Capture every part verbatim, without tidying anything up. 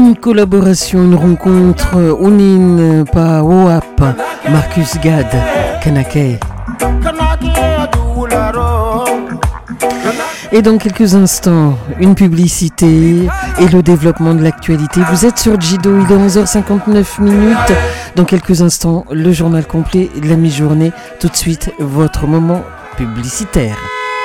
Une collaboration, une rencontre, Ounin pa Oap, Marcus Gad, Kanake. Et dans quelques instants, une publicité et le développement de l'actualité. Vous êtes sur Jido, il est onze heures cinquante-neuf minutes. Dans quelques instants, le journal complet de la mi-journée. Tout de suite, votre moment publicitaire.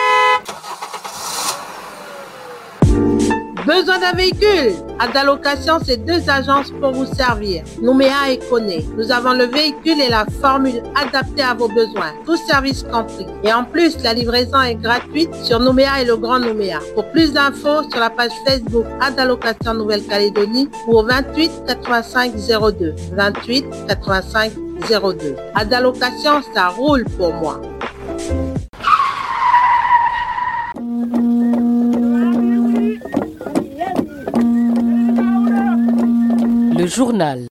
Besoin d'un véhicule? Adalocation, c'est deux agences pour vous servir. Nouméa et Koné. Nous avons le véhicule et la formule adaptée à vos besoins. Tout service compris. Et en plus, la livraison est gratuite sur Nouméa et le Grand Nouméa. Pour plus d'infos, sur la page Facebook Adalocation Nouvelle-Calédonie ou au vingt-huit quatre-vingt-cinq zéro deux. vingt-huit quatre-vingt-cinq zéro deux. Adalocation, ça roule pour moi. Le journal.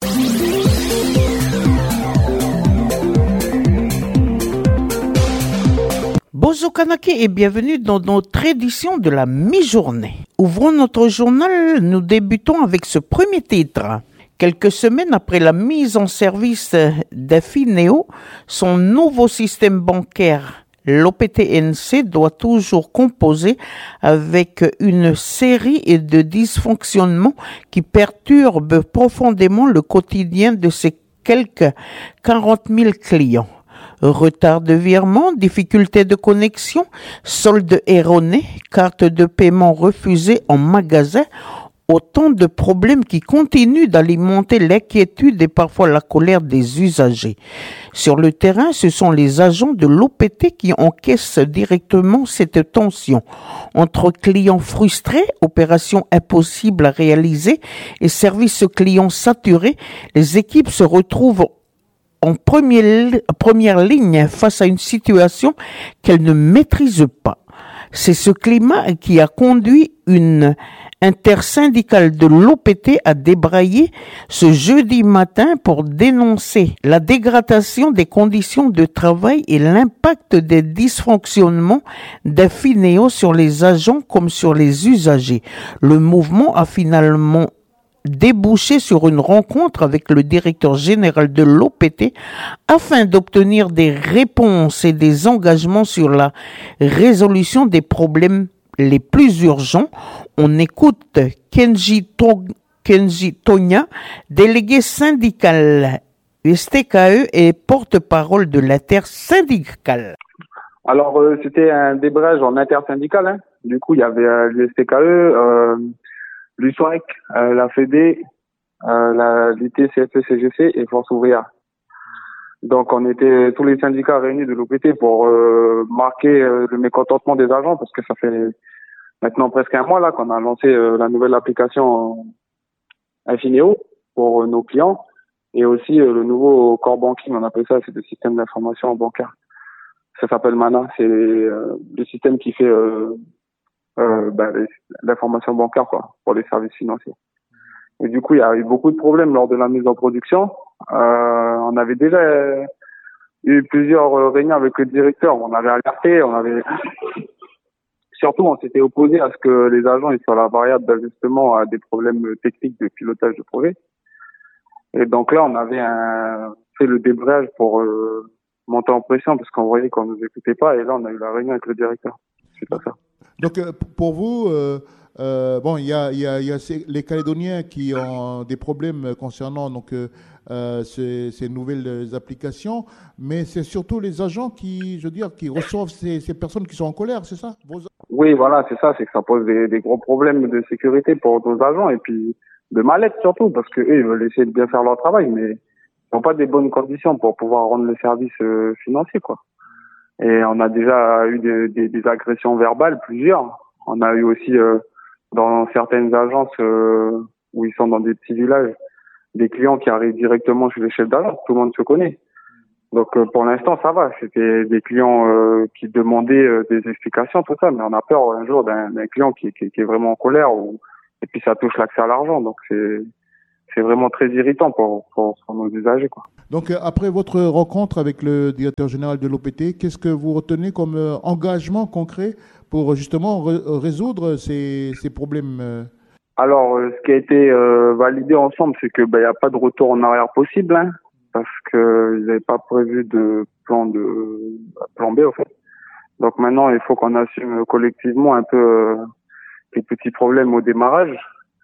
Bonjour Kanake et bienvenue dans notre édition de la mi-journée. Ouvrons notre journal, nous débutons avec ce premier titre. Quelques semaines après la mise en service d'Affineo, son nouveau système bancaire l'O P T N C doit toujours composer avec une série de dysfonctionnements qui perturbent profondément le quotidien de ses quelques quarante mille clients. Retard de virement, difficultés de connexion, soldes erronés, cartes de paiement refusées en magasin, autant de problèmes qui continuent d'alimenter l'inquiétude et parfois la colère des usagers. Sur le terrain, ce sont les agents de l'O P T qui encaissent directement cette tension. Entre clients frustrés, opérations impossibles à réaliser et services clients saturés, les équipes se retrouvent en première, première ligne face à une situation qu'elles ne maîtrisent pas. C'est ce climat qui a conduit une intersyndicale de l'O P T à débrayer ce jeudi matin pour dénoncer la dégradation des conditions de travail et l'impact des dysfonctionnements d'Affineo sur les agents comme sur les usagers. Le mouvement a finalement débouché sur une rencontre avec le directeur général de l'O P T afin d'obtenir des réponses et des engagements sur la résolution des problèmes les plus urgents. On écoute Kenji, to- Kenji Tonya, délégué syndical S T K E et porte-parole de l'intersyndicale. Alors, euh, c'était un débrayage en intersyndical. Hein. Du coup, il y avait euh, le S T K E, euh, l'U S O A C, euh, la F E D E, euh, la l'I T C F E C G C et Force ouvrière. Donc, on était tous les syndicats réunis de l'O P T pour euh, marquer euh, le mécontentement des agents parce que ça fait maintenant presque un mois là qu'on a lancé euh, la nouvelle application Affineo pour euh, nos clients et aussi euh, le nouveau core banking, on appelle ça, c'est le système d'information bancaire. Ça s'appelle Mana, c'est euh, le système qui fait euh, euh, bah, l'information bancaire quoi pour les services financiers. Et du coup, il y a eu beaucoup de problèmes lors de la mise en production. Euh, on avait déjà eu plusieurs réunions avec le directeur. On avait alerté, on avait surtout on s'était opposé à ce que les agents aient sur la variable d'ajustement à des problèmes techniques de pilotage de projet. Et donc là, on avait un, fait le débrayage pour euh, monter en pression parce qu'on voyait qu'on nous écoutait pas. Et là, on a eu la réunion avec le directeur. C'est pas ça. Donc euh, pour vous. Euh... Euh, bon, il y a, y a, y a ces, les Calédoniens qui ont des problèmes concernant donc euh, euh, ces, ces nouvelles applications, mais c'est surtout les agents qui, je veux dire, qui reçoivent ces, ces personnes qui sont en colère, c'est ça? Vos... Oui, voilà, c'est ça, c'est que ça pose des, des gros problèmes de sécurité pour nos agents et puis de mal-être surtout, parce que eux, ils veulent essayer de bien faire leur travail, mais ils n'ont pas des bonnes conditions pour pouvoir rendre le service euh, financier, quoi. Et on a déjà eu des, des, des agressions verbales, plusieurs. On a eu aussi euh, dans certaines agences euh, où ils sont dans des petits villages, des clients qui arrivent directement chez les chefs d'agence, tout le monde se connaît. Donc euh, pour l'instant ça va, c'était des clients euh, qui demandaient euh, des explications, tout ça, mais on a peur un jour d'un, d'un client qui, qui, qui est vraiment en colère ou, et puis ça touche l'accès à l'argent, donc c'est c'est vraiment très irritant pour, pour, pour nos usagers, quoi. Donc euh, après votre rencontre avec le directeur général de l'O P T, qu'est-ce que vous retenez comme euh, engagement concret pour justement re- résoudre ces, ces problèmes? Alors, euh, ce qui a été euh, validé ensemble, c'est que bah, y a pas de retour en arrière possible, hein, parce que ils n'avaient pas prévu de plan de plan B, en fait. Donc maintenant, il faut qu'on assume collectivement un peu euh, les petits problèmes au démarrage,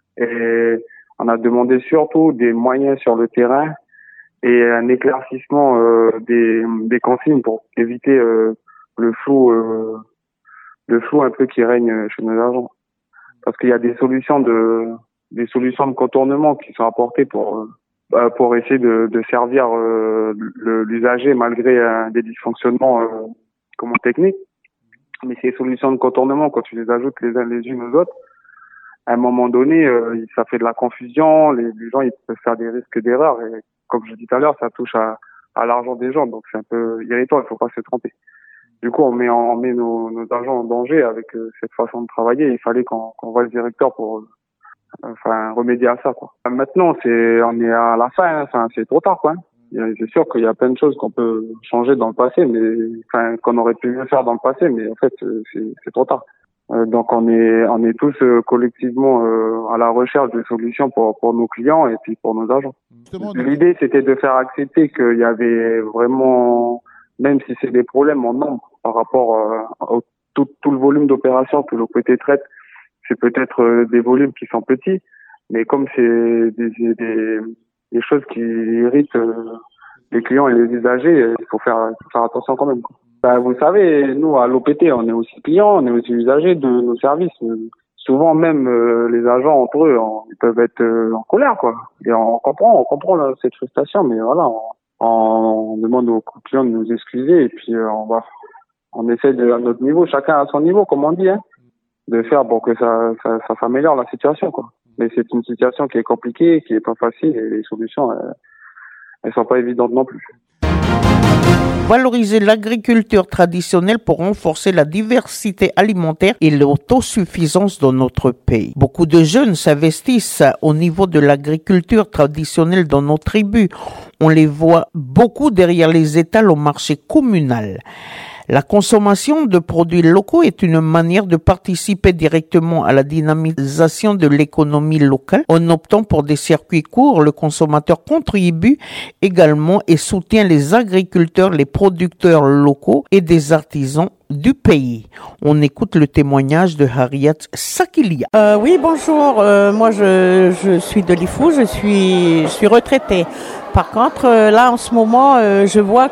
et on a demandé surtout des moyens sur le terrain et un éclaircissement euh, des, des consignes pour éviter euh, le flou, euh, le flou un peu qui règne chez nos agents. Parce qu'il y a des solutions de, des solutions de contournement qui sont apportées pour, euh, pour essayer de, de servir euh, le, l'usager malgré euh, des dysfonctionnements euh, comment techniques. Mais ces solutions de contournement, quand tu les ajoutes les, les unes aux autres, à un moment donné, euh, ça fait de la confusion. Les, les gens, ils peuvent faire des risques d'erreur. Et comme je dis tout à l'heure, ça touche à, à l'argent des gens, donc c'est un peu irritant. Il faut pas se tromper. Du coup, on met, on met nos, nos agents en danger avec euh, cette façon de travailler. Il fallait qu'on, qu'on voit le directeur pour, euh, enfin, remédier à ça, quoi. Maintenant, c'est, on est à la fin. Hein, enfin, c'est trop tard, quoi. C'est sûr qu'il y a plein de choses qu'on peut changer dans le passé, mais enfin, qu'on aurait pu mieux faire dans le passé, mais en fait, c'est, c'est trop tard. Euh, donc on est on est tous euh, collectivement euh, à la recherche de solutions pour pour nos clients et puis pour nos agents. Justement, l'idée c'était de faire accepter qu'il y avait vraiment, même si c'est des problèmes en nombre par rapport euh, au tout tout le volume d'opérations que l'O P T traite, c'est peut-être euh, des volumes qui sont petits, mais comme c'est des des, des choses qui irritent euh, les clients et les usagers, il faut faire il faut faire attention quand même, quoi. Ben, vous savez, nous, à l'O P T, on est aussi clients, on est aussi usagers de nos services. Souvent, même euh, les agents entre eux, on, ils peuvent être euh, en colère, quoi. Et on comprend, on comprend là, cette frustration, mais voilà, on, on demande aux clients de nous excuser et puis euh, on va, on essaie de, à notre niveau, chacun à son niveau, comme on dit, hein, de faire pour que ça, ça, ça s'améliore la situation, quoi. Mais c'est une situation qui est compliquée, qui est pas facile, et les solutions, elles, elles sont pas évidentes non plus. Valoriser l'agriculture traditionnelle pour renforcer la diversité alimentaire et l'autosuffisance dans notre pays. Beaucoup de jeunes s'investissent au niveau de l'agriculture traditionnelle dans nos tribus. On les voit beaucoup derrière les étals au marché communal. La consommation de produits locaux est une manière de participer directement à la dynamisation de l'économie locale. En optant pour des circuits courts, le consommateur contribue également et soutient les agriculteurs, les producteurs locaux et des artisans du pays. On écoute le témoignage de Harriet Sakilia. Euh, oui, bonjour. Euh, moi, je, je suis de Lifou. Je suis, je suis retraitée. Par contre, euh, là, en ce moment, euh, je vois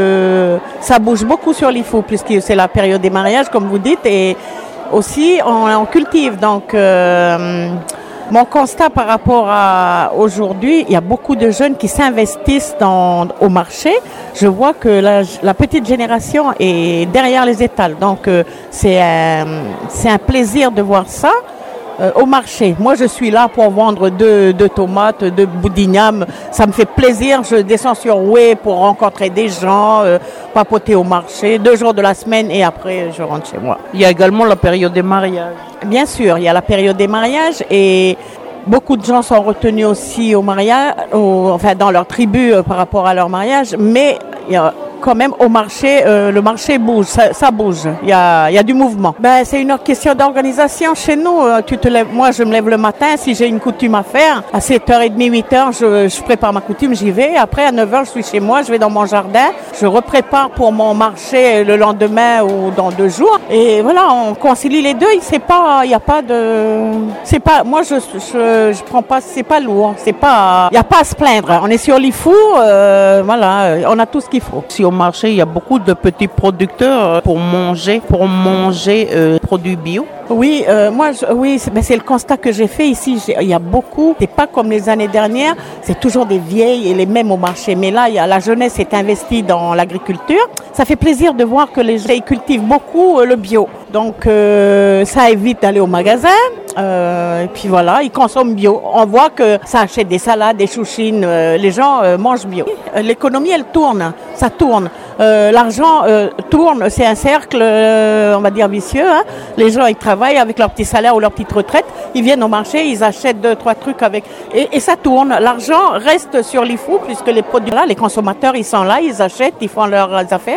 que ça bouge beaucoup sur Lifou, puisque c'est la période des mariages, comme vous dites, et aussi on, on cultive. Donc, euh, mon constat par rapport à aujourd'hui, il y a beaucoup de jeunes qui s'investissent dans, au marché. Je vois que la, la petite génération est derrière les étals. Donc, euh, c'est un, c'est un plaisir de voir ça. Euh, au marché. Moi, je suis là pour vendre deux, deux tomates, deux boudignam. Ça me fait plaisir. Je descends sur Oué pour rencontrer des gens, euh, papoter au marché, deux jours de la semaine et après, je rentre chez moi. Il y a également la période des mariages. Bien sûr, il y a la période des mariages et beaucoup de gens sont retenus aussi au mariage, au, enfin dans leur tribu euh, par rapport à leur mariage, mais il y a quand même au marché, euh, le marché bouge, ça, ça bouge, il y a, il y a du mouvement. Ben, c'est une question d'organisation chez nous. Tu te lèves, moi je me lève le matin, si j'ai une coutume à faire, à sept heures trente, huit heures, je, je prépare ma coutume, j'y vais. Après à neuf heures, je suis chez moi, je vais dans mon jardin, je reprépare pour mon marché le lendemain ou dans deux jours. Et voilà, on concilie les deux, c'est pas, il y a pas de, c'est pas, moi je, je, je prends pas, c'est pas lourd, c'est pas, il y a pas à se plaindre. On est sur Lifou, euh, voilà, on a tout ce qu'il faut. Si au marché, il y a beaucoup de petits producteurs pour manger, pour manger euh, produits bio. Oui, euh, moi, je, oui, c'est, ben c'est le constat que j'ai fait ici. J'ai, il y a beaucoup, c'est pas comme les années dernières, c'est toujours des vieilles et les mêmes au marché. Mais là, il y a, la jeunesse est investie dans l'agriculture. Ça fait plaisir de voir que les gens cultivent beaucoup euh, le bio. Donc, euh, ça évite d'aller au magasin. Euh, et puis voilà, ils consomment bio. On voit que ça achète des salades, des chouchines. Euh, les gens euh, mangent bio. L'économie, elle tourne, ça tourne. Euh, l'argent euh, tourne, c'est un cercle, euh, on va dire vicieux. Hein. Les gens, ils travaillent avec leur petit salaire ou leur petite retraite. Ils viennent au marché, ils achètent deux, trois trucs avec, et, et ça tourne. L'argent reste sur Lifou puisque les produits là, les consommateurs, ils sont là, ils achètent, ils font leurs affaires.